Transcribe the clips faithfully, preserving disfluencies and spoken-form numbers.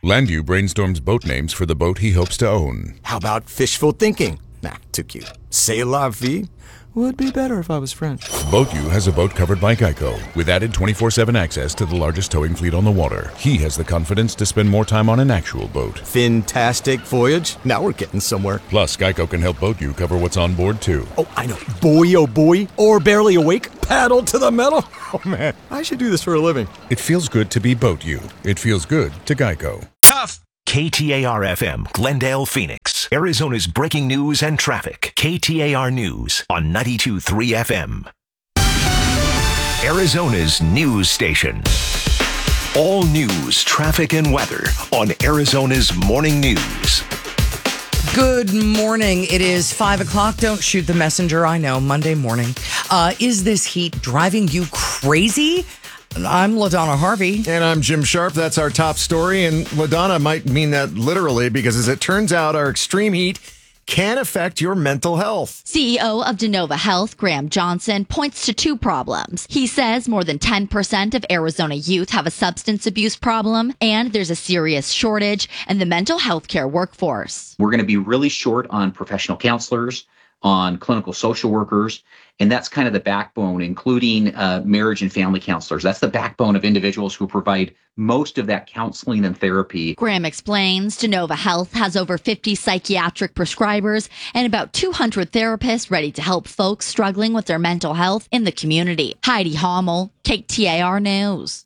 Landau brainstorms boat names for the boat he hopes to own. How about fishful thinking? Nah, too cute. C'est la vie? Would be better if I was French. BoatU has a boat covered by Geico, with added twenty-four seven access to the largest towing fleet on the water. He has the confidence to spend more time on an actual boat. Fantastic voyage. Now we're getting somewhere. Plus, Geico can help BoatU cover what's on board, too. Oh, I know. Boy, oh boy. Or barely awake. Paddle to the metal. Oh, man. I should do this for a living. It feels good to be BoatU. It feels good to Geico. Tough. K T A R F M, Glendale, Phoenix. Arizona's breaking news and traffic. K T A R News on ninety-two point three F M. Arizona's news station. All news, traffic, and weather on Arizona's Morning News. Good morning. It is five o'clock. Don't shoot the messenger. I know, Monday morning. Uh, is this heat driving you crazy? I'm LaDonna Harvey. And I'm Jim Sharp. That's our top story. And LaDonna might mean that literally because, as it turns out, our extreme heat can affect your mental health. C E O of Denova Health, Graham Johnson, points to two problems. He says more than ten percent of Arizona youth have a substance abuse problem, and there's a serious shortage in the mental health care workforce. We're going to be really short on professional counselors, on clinical social workers, and that's kind of the backbone, including uh, marriage and family counselors. That's the backbone of individuals who provide most of that counseling and therapy. Graham explains Denova Health has over fifty psychiatric prescribers and about two hundred therapists ready to help folks struggling with their mental health in the community. Heidi Hommel, K T A R News.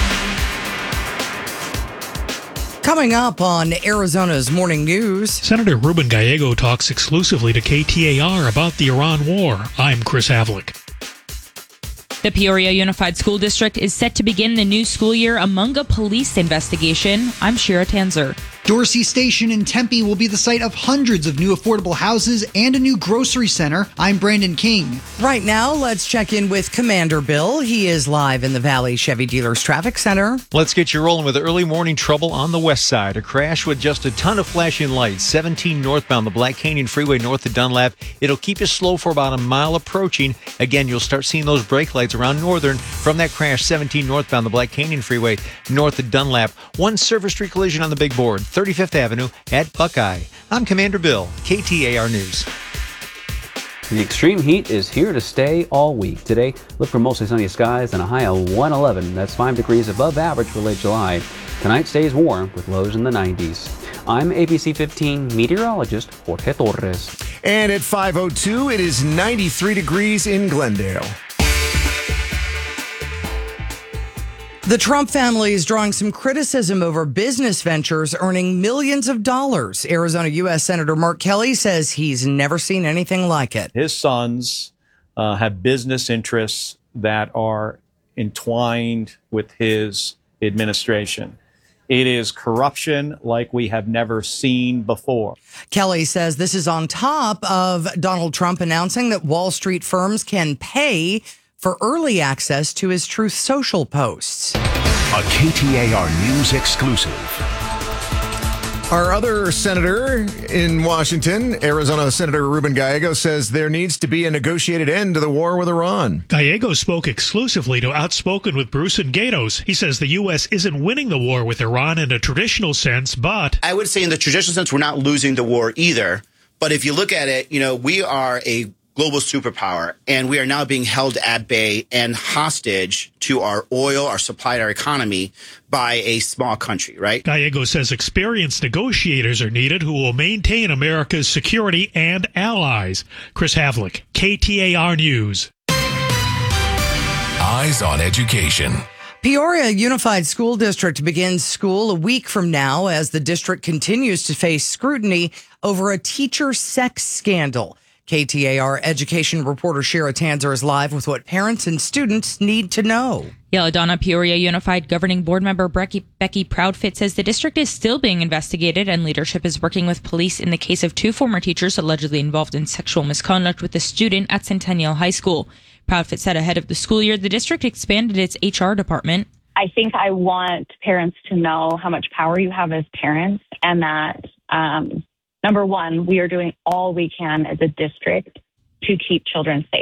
Coming up on Arizona's Morning News. Senator Ruben Gallego talks exclusively to K T A R about the Iran war. I'm Chris Havlick. The Peoria Unified School District is set to begin the new school year among a police investigation. I'm Shira Tanzer. Dorsey Station in Tempe will be the site of hundreds of new affordable houses and a new grocery center. I'm Brandon King. Right now, let's check in with Commander Bill. He is live in the Valley Chevy Dealers Traffic Center. Let's get you rolling with early morning trouble on the west side. A crash with just a ton of flashing lights. seventeen northbound, the Black Canyon Freeway north of Dunlap. It'll keep you slow for about a mile approaching. Again, you'll start seeing those brake lights around Northern from that crash. seventeen northbound, the Black Canyon Freeway north of Dunlap. One Service Street collision on the big board. thirty-fifth Avenue at Buckeye. I'm Commander Bill, K T A R News. The extreme heat is here to stay all week. Today, look for mostly sunny skies and a high of one eleven. That's five degrees above average for late July. Tonight stays warm with lows in the nineties. I'm A B C fifteen meteorologist Jorge Torres. And at five oh two, it is ninety-three degrees in Glendale. The Trump family is drawing some criticism over business ventures earning millions of dollars. Arizona U S Senator Mark Kelly says he's never seen anything like it. His sons uh, have business interests that are entwined with his administration. It is corruption like we have never seen before. Kelly says this is on top of Donald Trump announcing that Wall Street firms can pay for early access to his Truth Social posts. A K T A R News exclusive. Our other senator in Washington, Arizona Senator Ruben Gallego, says there needs to be a negotiated end to the war with Iran. Gallego spoke exclusively to Outspoken with Bruce and Gatos. He says the U S isn't winning the war with Iran in a traditional sense, but... I would say in the traditional sense, we're not losing the war either. But if you look at it, you know, we are a global superpower, and we are now being held at bay and hostage to our oil, our supply, our economy by a small country, right? Gallego says experienced negotiators are needed who will maintain America's security and allies. Chris Havlick, K T A R News. Eyes on Education. Peoria Unified School District begins school a week from now as the district continues to face scrutiny over a teacher sex scandal. K T A R education reporter Shira Tanzer is live with what parents and students need to know. Yeah, LaDonna, Peoria Unified Governing Board member Becky, Becky Proudfit says the district is still being investigated and leadership is working with police in the case of two former teachers allegedly involved in sexual misconduct with a student at Centennial High School. Proudfit said ahead of the school year, the district expanded its H R department. I think I want parents to know how much power you have as parents and that, um, number one, we are doing all we can as a district to keep children safe.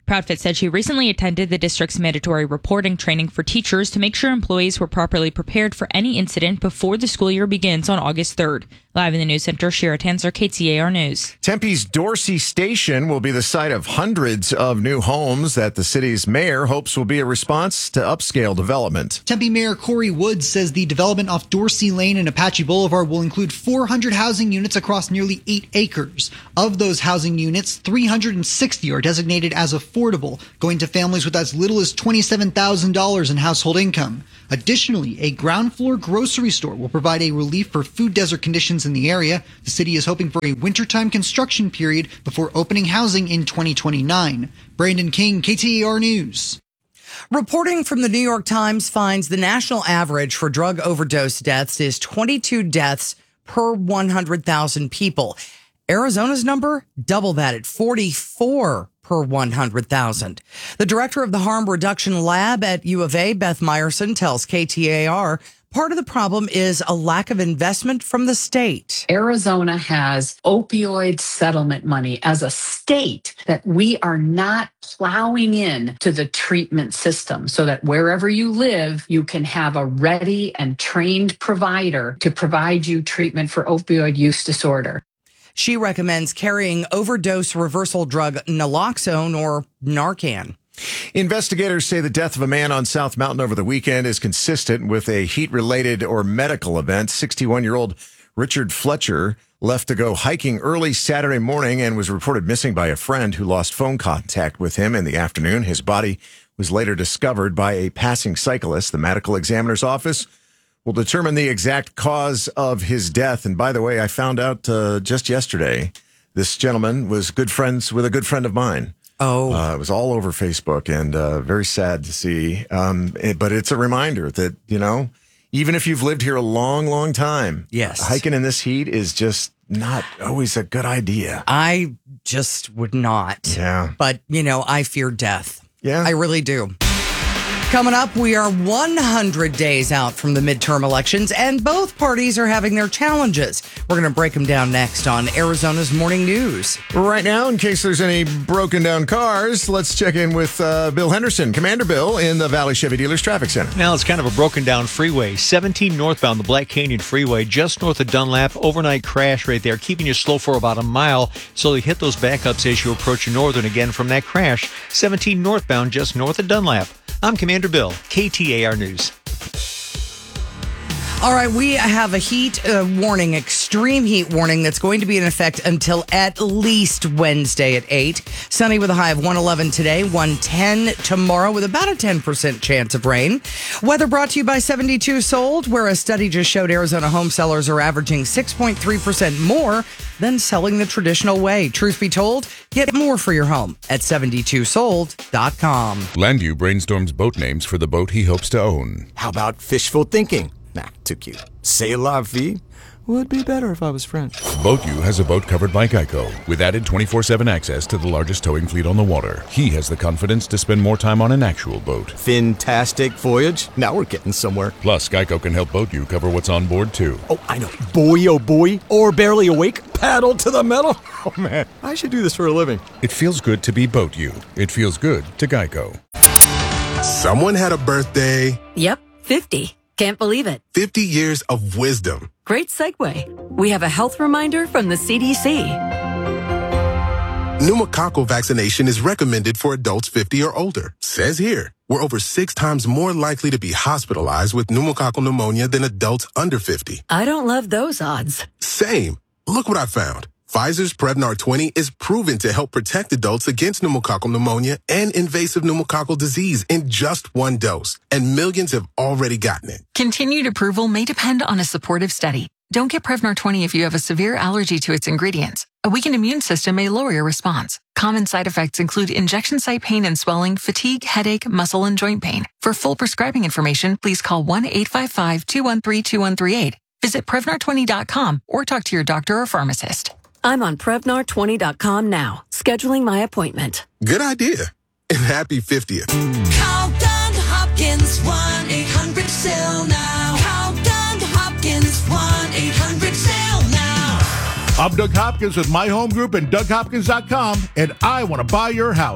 Proudfit said she recently attended the district's mandatory reporting training for teachers to make sure employees were properly prepared for any incident before the school year begins on August third. Live in the news center, Shira Tanzer, K T A R News. Tempe's Dorsey Station will be the site of hundreds of new homes that the city's mayor hopes will be a response to upscale development. Tempe Mayor Corey Woods says the development off Dorsey Lane and Apache Boulevard will include four hundred housing units across nearly eight acres. Of those housing units, three hundred sixty are designated as affordable, going to families with as little as twenty-seven thousand dollars in household income. Additionally, a ground floor grocery store will provide a relief for food desert conditions in the area. The city is hoping for a wintertime construction period before opening housing in twenty twenty-nine. Brandon King, K T A R News. Reporting from the New York Times finds the national average for drug overdose deaths is twenty-two deaths per one hundred thousand people. Arizona's number, double that at forty-four per one hundred thousand. The director of the Harm Reduction Lab at U of A, Beth Meyerson, tells K T A R part of the problem is a lack of investment from the state. Arizona has opioid settlement money as a state that we are not plowing in to the treatment system so that wherever you live, you can have a ready and trained provider to provide you treatment for opioid use disorder. She recommends carrying overdose reversal drug naloxone or Narcan. Investigators say the death of a man on South Mountain over the weekend is consistent with a heat-related or medical event. sixty-one-year-old Richard Fletcher left to go hiking early Saturday morning and was reported missing by a friend who lost phone contact with him in the afternoon. His body was later discovered by a passing cyclist. The medical examiner's office will determine the exact cause of his death. And by the way, I found out uh, just yesterday, this gentleman was good friends with a good friend of mine. Oh. Uh, it was all over Facebook and uh, very sad to see. Um, it, but it's a reminder that, you know, even if you've lived here a long, long time, yes, hiking in this heat is just not always a good idea. I just would not. Yeah. But, you know, I fear death. Yeah. I really do. Coming up, we are one hundred days out from the midterm elections, and both parties are having their challenges. We're going to break them down next on Arizona's Morning News. Right now, in case there's any broken down cars, let's check in with uh, Bill Henderson, Commander Bill, in the Valley Chevy Dealers Traffic Center. Now it's kind of a broken down freeway. seventeen northbound, the Black Canyon Freeway, just north of Dunlap. Overnight crash right there, keeping you slow for about a mile. So you hit those backups as you approach Northern again from that crash. seventeen northbound, just north of Dunlap. I'm Commander Bill, K T A R News. All right, we have a heat uh, warning, extreme heat warning that's going to be in effect until at least Wednesday at eight. Sunny with a high of one eleven today, one ten tomorrow with about a ten percent chance of rain. Weather brought to you by seventy-two Sold, where a study just showed Arizona home sellers are averaging six point three percent more than selling the traditional way. Truth be told, get more for your home at seventy-two sold dot com. Landu brainstorms boat names for the boat he hopes to own. How about fishful thinking? Nah, too cute. C'est la vie would be better if I was French. BoatU has a boat covered by Geico, with added twenty-four seven access to the largest towing fleet on the water. He has the confidence to spend more time on an actual boat. Fantastic voyage. Now we're getting somewhere. Plus, Geico can help BoatU cover what's on board, too. Oh, I know. Boy, oh boy, or barely awake, paddle to the metal. Oh, man, I should do this for a living. It feels good to be BoatU. It feels good to Geico. Someone had a birthday. Yep, fifty. Can't believe it. fifty years of wisdom. Great segue. We have a health reminder from the C D C. Pneumococcal vaccination is recommended for adults fifty or older. Says here, we're over six times more likely to be hospitalized with pneumococcal pneumonia than adults under fifty. I don't love those odds. Same. Look what I found. Pfizer's Prevnar twenty is proven to help protect adults against pneumococcal pneumonia and invasive pneumococcal disease in just one dose, and millions have already gotten it. Continued approval may depend on a supportive study. Don't get Prevnar twenty if you have a severe allergy to its ingredients. A weakened immune system may lower your response. Common side effects include injection site pain and swelling, fatigue, headache, muscle, and joint pain. For full prescribing information, please call one eight five five, two one three, two one three eight. Visit Prevnar twenty dot com or talk to your doctor or pharmacist. I'm on Prevnar twenty dot com now, scheduling my appointment. Good idea. And happy fiftieth. Call Doug Hopkins, one eight hundred S A I L now. Call Doug Hopkins, one eight hundred S A I L now. I'm Doug Hopkins with My Home Group and Doug Hopkins dot com, and I want to buy your house.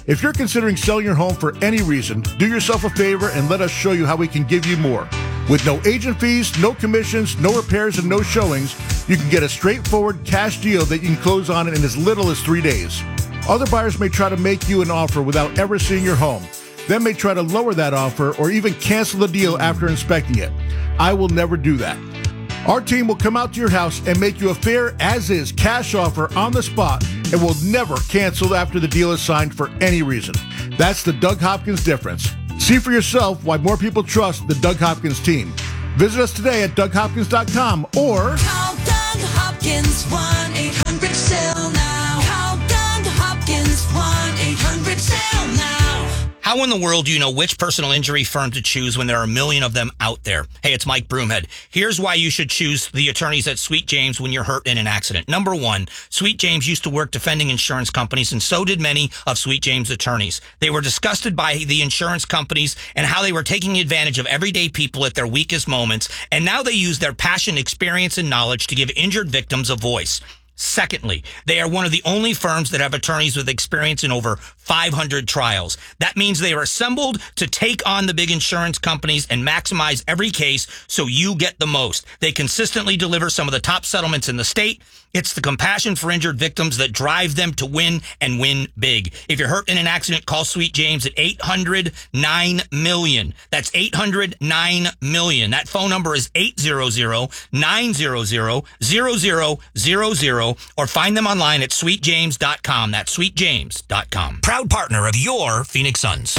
If you're considering selling your home for any reason, do yourself a favor and let us show you how we can give you more. With no agent fees, no commissions, no repairs, and no showings, you can get a straightforward cash deal that you can close on in as little as three days. Other buyers may try to make you an offer without ever seeing your home. They may try to lower that offer or even cancel the deal after inspecting it. I will never do that. Our team will come out to your house and make you a fair as-is cash offer on the spot and will never cancel after the deal is signed for any reason. That's the Doug Hopkins difference. See for yourself why more people trust the Doug Hopkins team. Visit us today at doug hopkins dot com or Call Doug Hopkins, one eight hundred S E L now. Call Doug Hopkins, one eight hundred S E L now. How in the world do you know which personal injury firm to choose when there are a million of them out there? Hey, it's Mike Broomhead. Here's why you should choose the attorneys at Sweet James when you're hurt in an accident. Number one, Sweet James used to work defending insurance companies, and so did many of Sweet James' attorneys. They were disgusted by the insurance companies and how they were taking advantage of everyday people at their weakest moments, and now they use their passion, experience, and knowledge to give injured victims a voice. Secondly, they are one of the only firms that have attorneys with experience in over five hundred trials. That means they are assembled to take on the big insurance companies and maximize every case so you get the most. They consistently deliver some of the top settlements in the state. It's the compassion for injured victims that drive them to win and win big. If you're hurt in an accident, call Sweet James at eight hundred nine million. That's eight hundred nine million. That phone number is eight hundred nine hundred zero zero zero zero or find them online at sweet james dot com. That's sweet james dot com. Proud partner of your Phoenix Suns.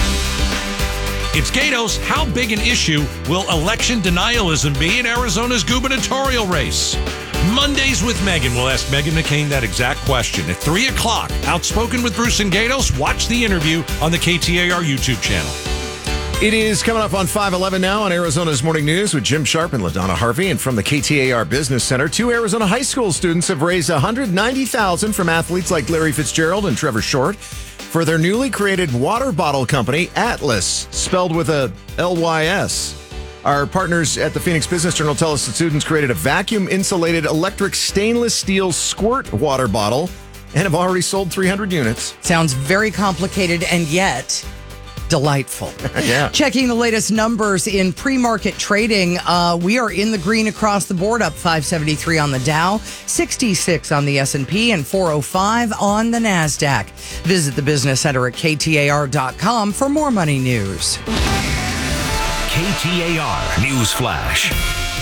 It's Gatos. How big an issue will election denialism be in Arizona's gubernatorial race? Mondays with Megan. We'll ask Meghan McCain that exact question at three o'clock. Outspoken with Bruce and Gatos. Watch the interview on the K T A R YouTube channel. It is coming up on five eleven now on Arizona's Morning News with Jim Sharp and LaDonna Harvey. And from the K T A R Business Center, two Arizona high school students have raised one hundred ninety thousand dollars from athletes like Larry Fitzgerald and Trevor Short for their newly created water bottle company, Atlas, spelled with a L Y S. Our partners at the Phoenix Business Journal tell us the students created a vacuum-insulated electric stainless steel squirt water bottle and have already sold three hundred units. Sounds very complicated and yet delightful. Yeah. Checking the latest numbers in pre-market trading, uh, we are in the green across the board, up five seventy-three on the Dow, sixty-six on the S and P, and four oh five on the NASDAQ. Visit the Business Center at K T A R dot com for more money news. K T A R News Flash.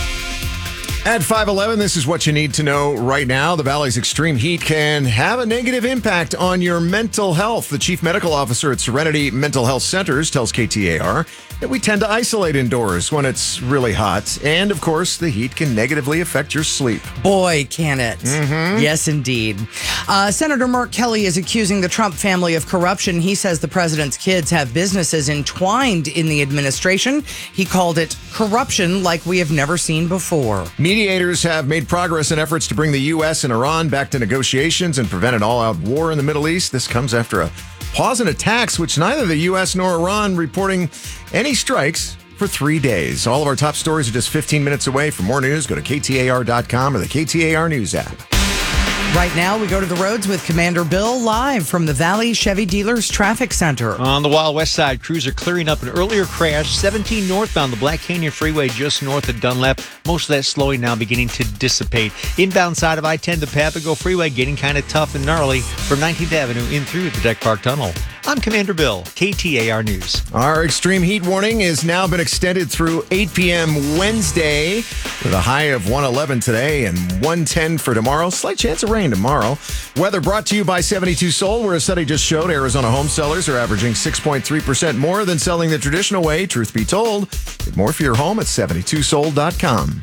At five eleven, this is what you need to know right now. The Valley's extreme heat can have a negative impact on your mental health. The chief medical officer at Serenity Mental Health Centers tells K T A R that we tend to isolate indoors when it's really hot. And, of course, the heat can negatively affect your sleep. Boy, can it. Mm-hmm. Yes, indeed. Uh, Senator Mark Kelly is accusing the Trump family of corruption. He says the president's kids have businesses entwined in the administration. He called it corruption like we have never seen before. Mediators have made progress in efforts to bring the U S and Iran back to negotiations and prevent an all-out war in the Middle East. This comes after a pause in attacks, which neither the U S nor Iran reporting any strikes for three days. All of our top stories are just fifteen minutes away. For more news, go to K T A R dot com or the K T A R News app. Right now, we go to the roads with Commander Bill live from the Valley Chevy Dealers Traffic Center. On the Wild West Side, crews are clearing up an earlier crash, seventeen northbound, the Black Canyon Freeway just north of Dunlap. Most of that slowing now beginning to dissipate. Inbound side of I ten, the Papago Freeway getting kind of tough and gnarly from nineteenth Avenue in through the Deck Park Tunnel. I'm Commander Bill, K T A R News. Our extreme heat warning has now been extended through eight p.m. Wednesday with a high of one eleven today and one ten for tomorrow. Slight chance of rain tomorrow. Weather brought to you by seventy-two Sold, where a study just showed Arizona home sellers are averaging six point three percent more than selling the traditional way. Truth be told, get more for your home at seventy-two sold dot com.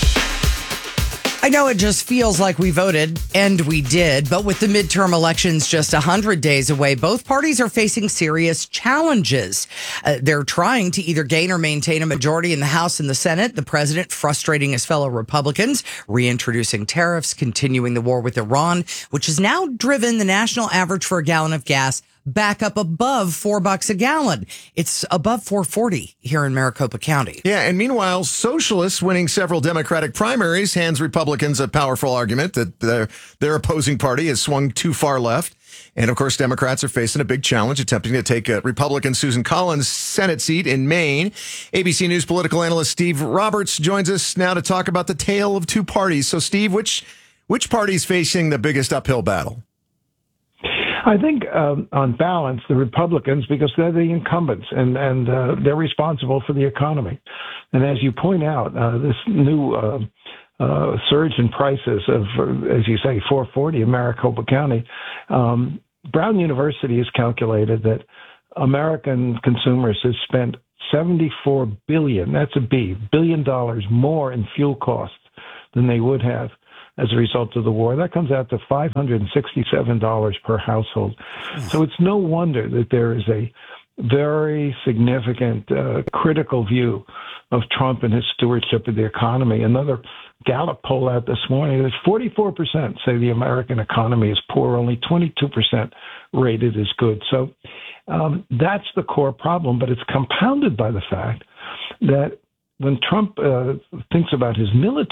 I know it just feels like we voted, and we did, but with the midterm elections just one hundred days away, both parties are facing serious challenges. Uh, they're trying to either gain or maintain a majority in the House and the Senate, the president frustrating his fellow Republicans, reintroducing tariffs, continuing the war with Iran, which has now driven the national average for a gallon of gas back up above four bucks a gallon. It's above four forty here in Maricopa County. Yeah, and meanwhile, socialists winning several Democratic primaries hands Republicans a powerful argument that their, their opposing party has swung too far left. And, of course, Democrats are facing a big challenge, attempting to take uh, Republican Susan Collins' Senate seat in Maine. A B C News political analyst Steve Roberts joins us now to talk about the tale of two parties. So, Steve, which which party is facing the biggest uphill battle? I think, um, on balance, the Republicans, because they're the incumbents and, and uh, they're responsible for the economy. And as you point out, uh, this new uh, uh, surge in prices of, uh, as you say, four forty in Maricopa County, um, Brown University has calculated that American consumers have spent seventy-four billion, that's a B, billion dollars more in fuel costs than they would have as a result of the war. That comes out to five hundred sixty-seven dollars per household. So it's no wonder that there is a very significant uh, critical view of Trump and his stewardship of the economy. Another Gallup poll out this morning that forty-four percent say the American economy is poor, only twenty-two percent rated as good. So um, that's the core problem, but it's compounded by the fact that when Trump uh, thinks about his military